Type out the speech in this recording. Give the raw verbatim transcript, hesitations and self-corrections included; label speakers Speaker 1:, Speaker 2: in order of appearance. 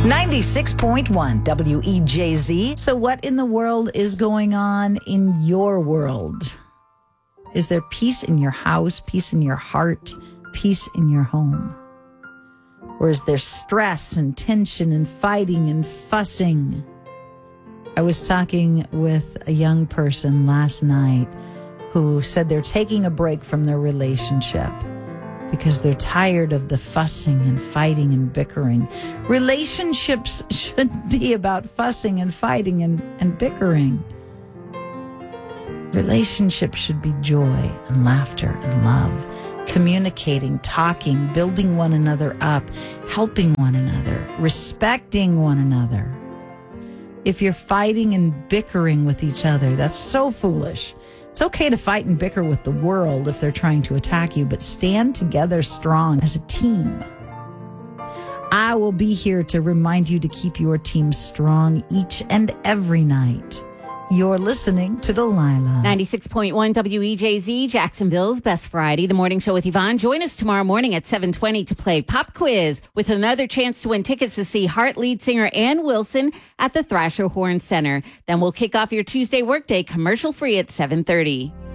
Speaker 1: ninety-six point one W E J Z. So what in the world is going on in your world? Is there peace in your house, peace in your heart, peace in your home? Or is there stress and tension and fighting and fussing? I was talking with a young person last night who said they're taking a break from their relationship because they're tired of the fussing and fighting and bickering. Relationships shouldn't be about fussing and fighting and, and bickering. Relationships should be joy and laughter and love, communicating, talking, building one another up, helping one another, respecting one another. If you're fighting and bickering with each other, that's so foolish. It's okay to fight and bicker with the world if they're trying to attack you, but stand together strong as a team. I will be here to remind you to keep your team strong each and every night. You're listening to Delilah.
Speaker 2: ninety-six point one W E J Z, Jacksonville's Best Variety, the morning show with Yvonne. Join us tomorrow morning at seven twenty to play Pop Quiz with another chance to win tickets to see Heart lead singer Ann Wilson at the Thrasher Horn Center. Then we'll kick off your Tuesday workday commercial free at seven thirty.